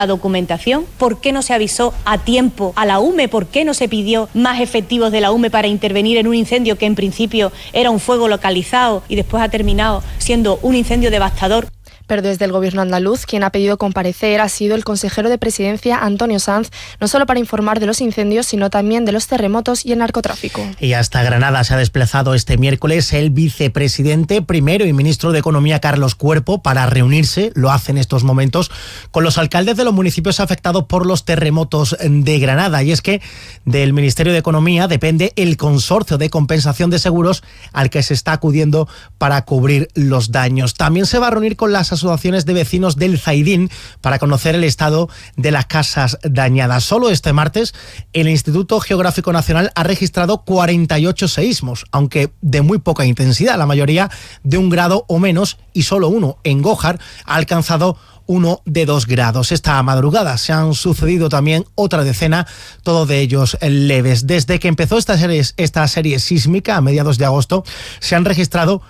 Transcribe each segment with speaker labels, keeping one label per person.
Speaker 1: la documentación? ¿Por qué no se avisó a tiempo a la UME? ¿Por qué no se pidió más efectivos de la UME para intervenir en un incendio que en principio era un fuego localizado y después ha terminado siendo un incendio devastador?
Speaker 2: Pero desde el Gobierno andaluz, quien ha pedido comparecer ha sido el consejero de Presidencia, Antonio Sanz, no solo para informar de los incendios, sino también de los terremotos y el narcotráfico.
Speaker 3: Y hasta Granada se ha desplazado este miércoles el vicepresidente primero y ministro de Economía, Carlos Cuerpo, para reunirse, lo hace en estos momentos, con los alcaldes de los municipios afectados por los terremotos de Granada. Y es que del Ministerio de Economía depende el consorcio de compensación de seguros al que se está acudiendo para cubrir los daños. También se va a reunir con las asociaciones de vecinos del Zaidín para conocer el estado de las casas dañadas. Solo este martes el Instituto Geográfico Nacional ha registrado 48 seísmos, aunque de muy poca intensidad, la mayoría de 1 grado o menos, y solo uno en Gójar ha alcanzado 1 de 2 grados. Esta madrugada se han sucedido también otra decena, todos de ellos leves. Desde que empezó esta serie sísmica a mediados de agosto, se han registrado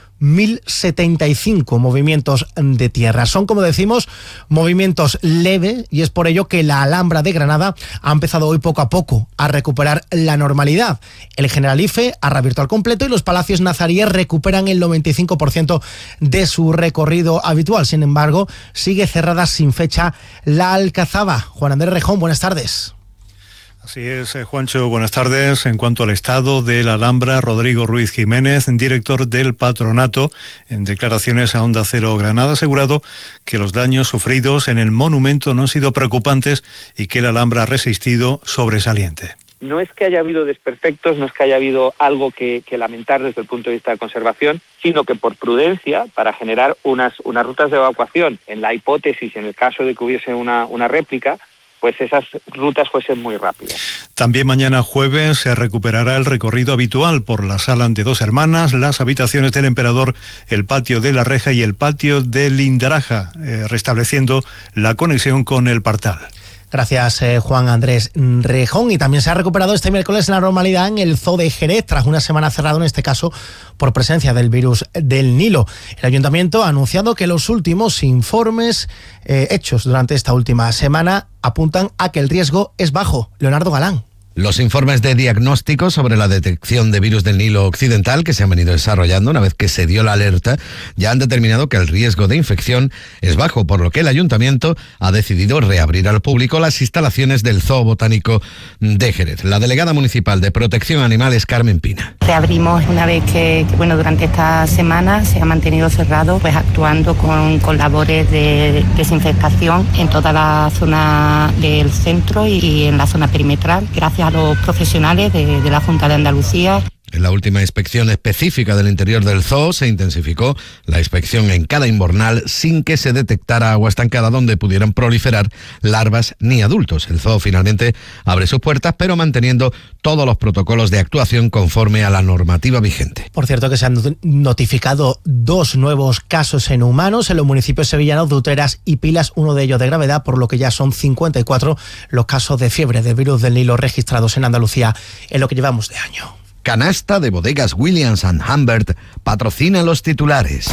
Speaker 3: 1.075 movimientos de tierra. Son, como decimos, movimientos leves, y es por ello que la Alhambra de Granada ha empezado hoy poco a poco a recuperar la normalidad. El Generalife ha reabierto al completo y los palacios nazaríes recuperan el 95% de su recorrido habitual. Sin embargo, sigue cerrada sin fecha la Alcazaba. Juan Andrés Rejón, buenas tardes.
Speaker 4: Así es, Juancho, buenas tardes. En cuanto al estado de la Alhambra, Rodrigo Ruiz Jiménez, director del patronato, en declaraciones a Onda Cero Granada, ha asegurado que los daños sufridos en el monumento no han sido preocupantes y que la Alhambra ha resistido sobresaliente.
Speaker 5: No es que haya habido desperfectos, no es que haya habido algo que lamentar desde el punto de vista de conservación, sino que por prudencia, para generar unas rutas de evacuación, en la hipótesis, en el caso de que hubiese una réplica, pues esas rutas fuesen muy rápidas.
Speaker 4: También mañana jueves se recuperará el recorrido habitual por la Sala de Dos Hermanas, las habitaciones del Emperador, el patio de la Reja y el patio de Lindaraja, restableciendo la conexión con el Partal.
Speaker 3: Gracias, Juan Andrés Rejón. Y también se ha recuperado este miércoles la normalidad en el Zoo de Jerez, tras una semana cerrado, en este caso por presencia del virus del Nilo. El Ayuntamiento ha anunciado que los últimos informes hechos durante esta última semana apuntan a que el riesgo es bajo. Leonardo Galán.
Speaker 6: Los informes de diagnóstico sobre la detección de virus del Nilo Occidental que se han venido desarrollando una vez que se dio la alerta ya han determinado que el riesgo de infección es bajo, por lo que el Ayuntamiento ha decidido reabrir al público las instalaciones del Zoo Botánico de Jerez. La delegada municipal de Protección Animal es Carmen Pina.
Speaker 7: Reabrimos una vez que durante esta semana se ha mantenido cerrado, pues actuando con labores de desinfectación en toda la zona del centro y en la zona perimetral, gracias a los profesionales de la Junta de Andalucía.
Speaker 6: En la última inspección específica del interior del zoo se intensificó la inspección en cada invernal sin que se detectara agua estancada donde pudieran proliferar larvas ni adultos. El zoo finalmente abre sus puertas, pero manteniendo todos los protocolos de actuación conforme a la normativa vigente.
Speaker 3: Por cierto, que se han notificado 2 nuevos casos en humanos en los municipios sevillanos de Utrera y Pilas, uno de ellos de gravedad, por lo que ya son 54 los casos de fiebre de virus del Nilo registrados en Andalucía en lo que llevamos de año.
Speaker 6: Canasta de Bodegas Williams & Humbert patrocina los titulares.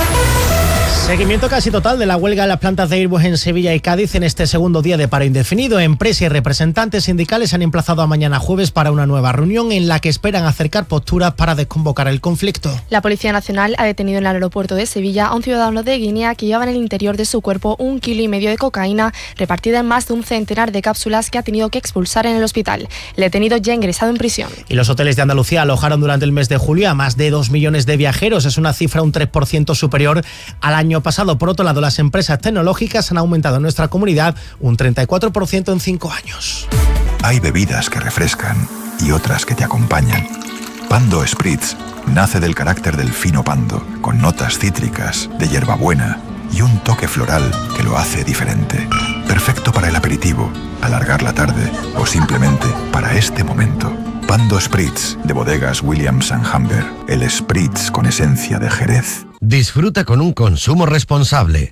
Speaker 3: Seguimiento casi total de la huelga en las plantas de Airbus en Sevilla y Cádiz en este segundo día de paro indefinido. Empresas y representantes sindicales se han emplazado a mañana jueves para una nueva reunión en la que esperan acercar posturas para desconvocar el conflicto.
Speaker 2: La Policía Nacional ha detenido en el aeropuerto de Sevilla a un ciudadano de Guinea que llevaba en el interior de su cuerpo 1,5 kilos de cocaína repartida en más de un centenar de cápsulas que ha tenido que expulsar en el hospital. El detenido ya ha ingresado en prisión.
Speaker 3: Y los hoteles de Andalucía alojaron durante el mes de julio a más de 2 millones de viajeros. Es una cifra un 3% superior al año pasado. Por otro lado, las empresas tecnológicas han aumentado en nuestra comunidad un 34% en 5 años.
Speaker 8: Hay bebidas que refrescan y otras que te acompañan. Pando Spritz nace del carácter del fino pando, con notas cítricas, de hierbabuena y un toque floral que lo hace diferente. Perfecto para el aperitivo, alargar la tarde o simplemente para este momento. Pando Spritz, de Bodegas Williams & Humbert, el Spritz con esencia de Jerez.
Speaker 6: Disfruta con un consumo responsable.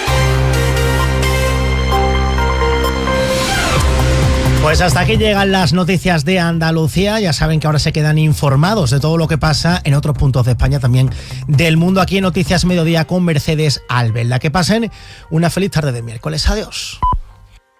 Speaker 3: Pues hasta aquí llegan las noticias de Andalucía. Ya saben que ahora se quedan informados de todo lo que pasa en otros puntos de España, también del mundo, aquí en Noticias Mediodía con Mercedes Albel. Que pasen una feliz tarde de miércoles. Adiós.